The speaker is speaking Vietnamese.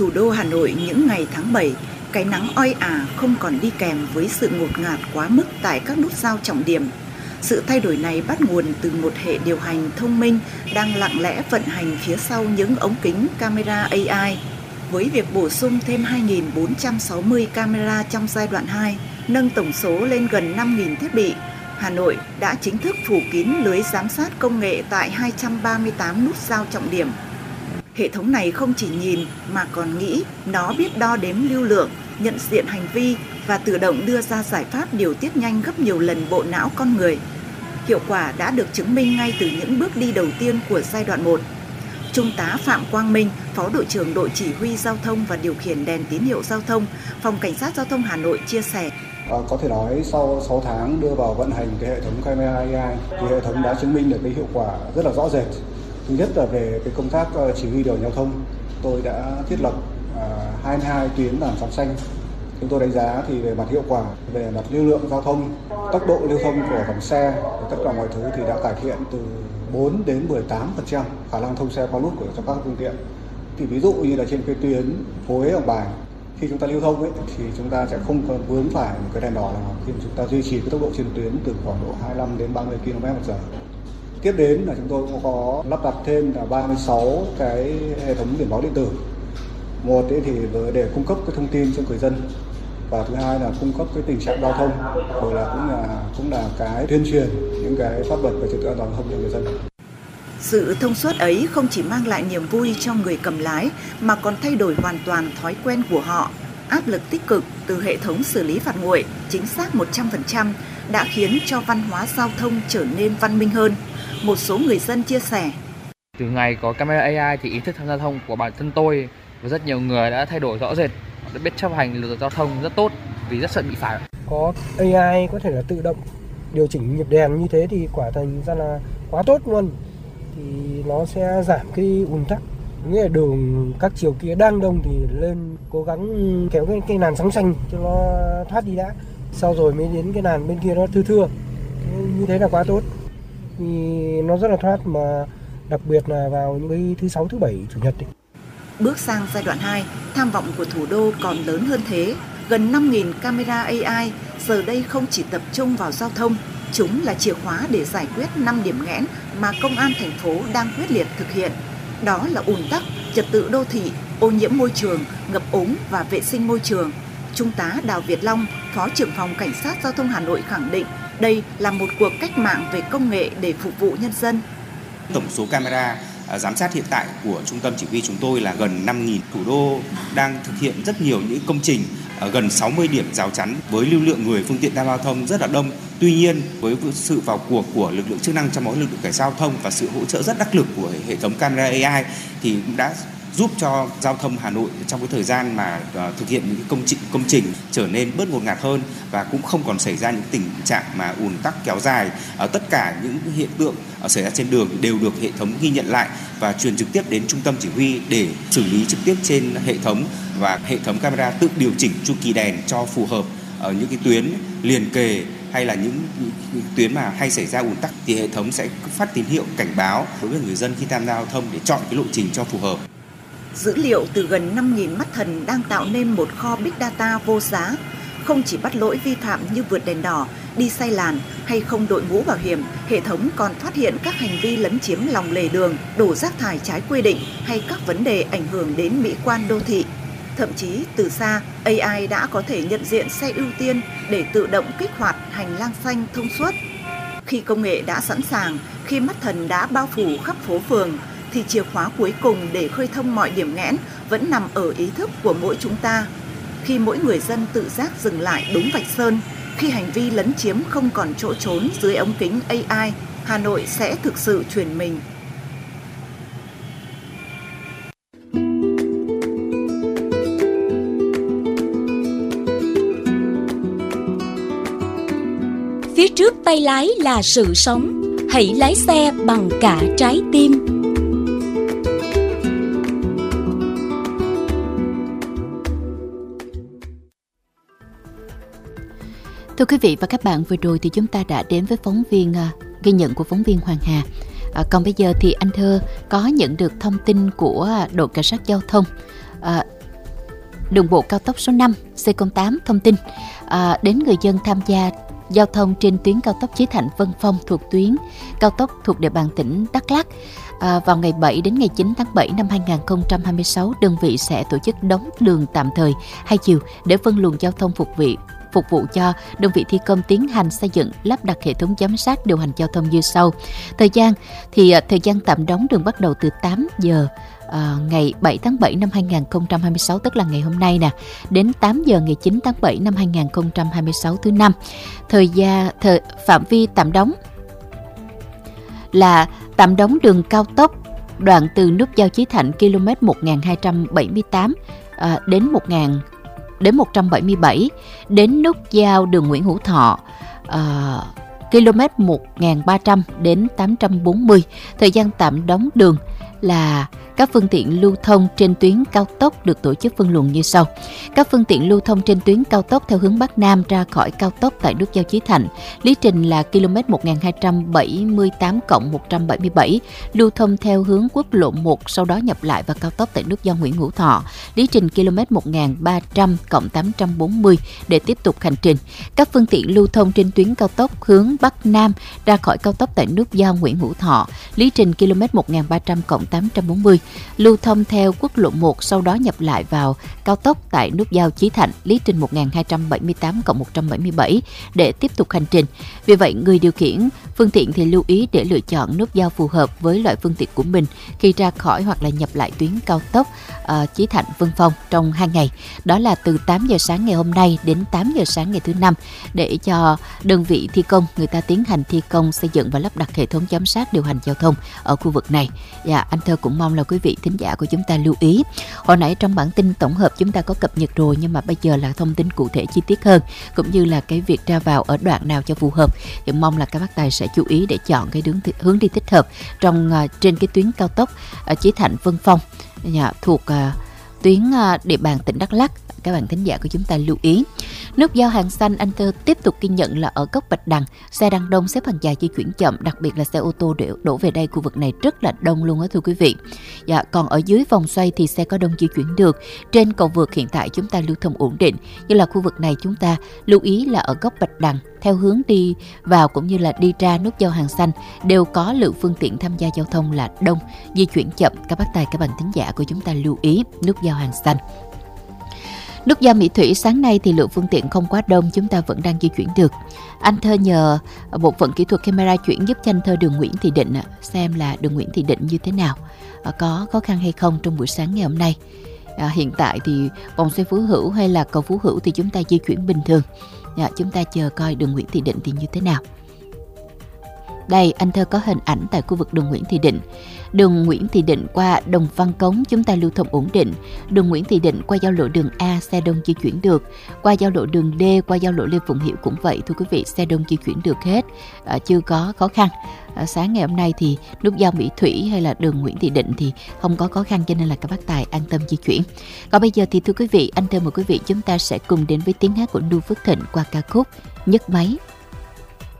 Thủ đô Hà Nội những ngày tháng 7, cái nắng oi ả không còn đi kèm với sự ngột ngạt quá mức tại các nút giao trọng điểm. Sự thay đổi này bắt nguồn từ một hệ điều hành thông minh đang lặng lẽ vận hành phía sau những ống kính camera AI. Với việc bổ sung thêm 2.460 camera trong giai đoạn 2, nâng tổng số lên gần 5.000 thiết bị, Hà Nội đã chính thức phủ kín lưới giám sát công nghệ tại 238 nút giao trọng điểm. Hệ thống này không chỉ nhìn mà còn nghĩ, nó biết đo đếm lưu lượng, nhận diện hành vi và tự động đưa ra giải pháp điều tiết nhanh gấp nhiều lần bộ não con người. Hiệu quả đã được chứng minh ngay từ những bước đi đầu tiên của giai đoạn 1. Trung tá Phạm Quang Minh, Phó đội trưởng đội chỉ huy giao thông và điều khiển đèn tín hiệu giao thông, Phòng Cảnh sát Giao thông Hà Nội chia sẻ. Có thể nói sau 6 tháng đưa vào vận hành cái hệ thống camera AI thì hệ thống đã chứng minh được cái hiệu quả rất là rõ rệt. Thứ nhất là về cái công tác chỉ huy điều giao thông, tôi đã thiết lập 22 tuyến làn sóng xanh. Chúng tôi đánh giá thì về mặt hiệu quả, về mặt lưu lượng giao thông, tốc độ lưu thông của dòng xe, tất cả mọi thứ thì đã cải thiện từ 4 đến 18% khả năng thông xe qua nút của các phương tiện. Thì ví dụ như là trên cái tuyến phố Huế Hàng Bài, khi chúng ta lưu thông ấy, thì chúng ta sẽ không còn vướng phải một cái đèn đỏ nào khi chúng ta duy trì cái tốc độ trên tuyến từ khoảng độ 25 đến 30 km/h. Tiếp đến là chúng tôi cũng có lắp đặt thêm là 36 cái hệ thống biển báo điện tử. Một thì để cung cấp cái thông tin cho người dân, và thứ hai là cung cấp cái tình trạng giao thông, rồi là cũng là cái tuyên truyền những cái pháp luật về trật tự an toàn giao thông cho người dân. Sự thông suốt ấy không chỉ mang lại niềm vui cho người cầm lái mà còn thay đổi hoàn toàn thói quen của họ. Áp lực tích cực từ hệ thống xử lý phạt nguội chính xác 100% đã khiến cho văn hóa giao thông trở nên văn minh hơn. Một số người dân chia sẻ. Từ ngày có camera AI thì ý thức tham gia giao thông của bản thân tôi và rất nhiều người đã thay đổi rõ rệt. Họ đã biết chấp hành luật giao thông rất tốt vì rất sợ bị phạt. Có AI có thể là tự động điều chỉnh nhịp đèn như thế thì quả thành ra là quá tốt luôn. Thì nó sẽ giảm cái ùn tắc. Nghĩa là đường các chiều kia đang đông thì lên cố gắng kéo cái làn sóng xanh cho nó thoát đi đã. Sau rồi mới đến cái làn bên kia nó thưa. Như thế là quá tốt. Thì nó rất là thoát, mà đặc biệt là vào những cái thứ 6, thứ 7, chủ nhật ấy. Bước sang giai đoạn 2, tham vọng của thủ đô còn lớn hơn thế. Gần 5.000 camera AI giờ đây không chỉ tập trung vào giao thông, chúng là chìa khóa để giải quyết 5 điểm nghẽn mà công an thành phố đang quyết liệt thực hiện. Đó là ùn tắc, trật tự đô thị, ô nhiễm môi trường, ngập úng và vệ sinh môi trường. Trung tá Đào Việt Long, Phó trưởng phòng Cảnh sát Giao thông Hà Nội khẳng định đây là một cuộc cách mạng về công nghệ để phục vụ nhân dân. Tổng số camera giám sát hiện tại của trung tâm chỉ huy chúng tôi là gần 5.000. Thủ đô đang thực hiện rất nhiều những công trình, gần 60 điểm rào chắn với lưu lượng người phương tiện tham gia giao thông rất là đông. Tuy nhiên, với sự vào cuộc của lực lượng chức năng trong đó lực lượng cảnh sát giao thông và sự hỗ trợ rất đắc lực của hệ thống camera AI thì cũng đã giúp cho giao thông Hà Nội trong cái thời gian mà thực hiện những công trình trở nên bớt ngột ngạt hơn và cũng không còn xảy ra những tình trạng mà ùn tắc kéo dài. Tất cả những hiện tượng xảy ra trên đường đều được hệ thống ghi nhận lại và truyền trực tiếp đến trung tâm chỉ huy để xử lý trực tiếp trên hệ thống, và hệ thống camera tự điều chỉnh chu kỳ đèn cho phù hợp ở những cái tuyến liền kề hay là những tuyến mà hay xảy ra ùn tắc thì hệ thống sẽ phát tín hiệu cảnh báo đối với người dân khi tham gia giao thông để chọn cái lộ trình cho phù hợp. Dữ liệu từ gần 5.000 mắt thần đang tạo nên một kho Big Data vô giá. Không chỉ bắt lỗi vi phạm như vượt đèn đỏ, đi sai làn hay không đội mũ bảo hiểm, hệ thống còn phát hiện các hành vi lấn chiếm lòng lề đường, đổ rác thải trái quy định hay các vấn đề ảnh hưởng đến mỹ quan đô thị. Thậm chí từ xa, AI đã có thể nhận diện xe ưu tiên để tự động kích hoạt hành lang xanh thông suốt. Khi công nghệ đã sẵn sàng, khi mắt thần đã bao phủ khắp phố phường, thì chìa khóa cuối cùng để khơi thông mọi điểm nghẽn vẫn nằm ở ý thức của mỗi chúng ta. Khi mỗi người dân tự giác dừng lại đúng vạch sơn, khi hành vi lấn chiếm không còn chỗ trốn dưới ống kính AI, Hà Nội sẽ thực sự chuyển mình. Phía trước tay lái là sự sống, hãy lái xe bằng cả trái tim. Thưa quý vị và các bạn, vừa rồi thì chúng ta đã đến với ghi nhận của phóng viên Hoàng Hà. Còn bây giờ thì anh Thơ có nhận được thông tin của đội cảnh sát giao thông. Đường bộ cao tốc số 5 C08 thông tin đến người dân tham gia giao thông trên tuyến cao tốc Chí Thạnh - Vân Phong thuộc tuyến cao tốc thuộc địa bàn tỉnh Đắk Lắk. Vào ngày 7 đến ngày 9 tháng 7 năm 2026, đơn vị sẽ tổ chức đóng đường tạm thời 2 chiều để phân luồng giao thông phục vụ cho đơn vị thi công tiến hành xây dựng, lắp đặt hệ thống giám sát điều hành giao thông như sau. Thời gian tạm đóng đường bắt đầu từ 8 giờ ngày 7 tháng 7 năm 2026, tức là ngày hôm nay nè, đến 8 giờ ngày 9 tháng 7 năm 2026 thứ năm. Phạm vi tạm đóng là tạm đóng đường cao tốc đoạn từ nút giao Chí Thạnh km 1278 đến 177, đến nút giao đường Nguyễn Hữu Thọ km 1300 đến 840. Thời gian tạm đóng đường là các phương tiện lưu thông trên tuyến cao tốc được tổ chức phân luồng như sau. Các phương tiện lưu thông trên tuyến cao tốc theo hướng Bắc Nam ra khỏi cao tốc tại nút giao Chí Thạnh, lý trình là km 1278+177, lưu thông theo hướng quốc lộ 1 sau đó nhập lại vào cao tốc tại nút giao Nguyễn Hữu Thọ, lý trình km 1300+840 để tiếp tục hành trình. Các phương tiện lưu thông trên tuyến cao tốc hướng Bắc Nam ra khỏi cao tốc tại nút giao Nguyễn Hữu Thọ, lý trình km 1300+840, lưu thông theo quốc lộ 1 sau đó nhập lại vào cao tốc tại nút giao Chí Thạnh, lý trình 1278+177 để tiếp tục hành trình. Vì vậy, người điều khiển phương tiện thì lưu ý để lựa chọn nút giao phù hợp với loại phương tiện của mình khi ra khỏi hoặc là nhập lại tuyến cao tốc Chí Thạnh - Vân Phong trong 2 ngày. Đó là từ 8 giờ sáng ngày hôm nay đến 8 giờ sáng ngày thứ Năm, để cho đơn vị thi công người ta tiến hành thi công xây dựng và lắp đặt hệ thống giám sát điều hành giao thông ở khu vực này. Anh Thơ cũng mong là quý vị thính giả của chúng ta lưu ý. Hồi nãy trong bản tin tổng hợp chúng ta có cập nhật rồi, nhưng mà bây giờ là thông tin cụ thể chi tiết hơn, cũng như là cái việc ra vào ở đoạn nào cho phù hợp. Thì mong là các bác tài sẽ chú ý để chọn cái hướng đi thích hợp trên cái tuyến cao tốc Chí Thạnh - Vân Phong thuộc tuyến địa bàn tỉnh Đắk Lắk. Các bạn thính giả của chúng ta lưu ý. Nút giao Hàng Xanh, anh Thơ tiếp tục ghi nhận là ở góc Bạch Đằng, xe đang đông, xếp hàng dài di chuyển chậm, đặc biệt là xe ô tô đổ về đây, khu vực này rất là đông luôn á thưa quý vị. Còn ở dưới vòng xoay thì xe có đông di chuyển được. Trên cầu vượt hiện tại chúng ta lưu thông ổn định, như là khu vực này chúng ta lưu ý là ở góc Bạch Đằng theo hướng đi vào cũng như là đi ra nút giao Hàng Xanh đều có lượng phương tiện tham gia giao thông là đông, di chuyển chậm. Các bác tài, các bạn thính giả của chúng ta lưu ý nút giao Hàng Xanh. Nút giao Mỹ Thủy sáng nay thì lượng phương tiện không quá đông, chúng ta vẫn đang di chuyển được. Anh Thơ nhờ bộ phận kỹ thuật camera chuyển giúp cho anh Thơ đường Nguyễn Thị Định xem là đường Nguyễn Thị Định như thế nào, có khó khăn hay không trong buổi sáng ngày hôm nay. Hiện tại thì vòng xoay Phú Hữu hay là cầu Phú Hữu thì chúng ta di chuyển bình thường. Chúng ta chờ coi đường Nguyễn Thị Định thì như thế nào. Đây, anh Thơ có hình ảnh tại khu vực đường Nguyễn Thị Định. Đường Nguyễn Thị Định qua Đồng Văn Cống chúng ta lưu thông ổn định. Đường Nguyễn Thị Định qua giao lộ đường A xe đông di chuyển được. Qua giao lộ đường D, qua giao lộ Lê Phụng Hiểu cũng vậy thưa quý vị, xe đông di chuyển được hết, chưa có khó khăn. Sáng ngày hôm nay thì nút giao Mỹ Thủy hay là đường Nguyễn Thị Định thì không có khó khăn, cho nên là các bác tài an tâm di chuyển. Còn bây giờ thì thưa quý vị, anh Thơ mời quý vị chúng ta sẽ cùng đến với tiếng hát của Nu Phước Thịnh qua ca khúc Nhấc Máy.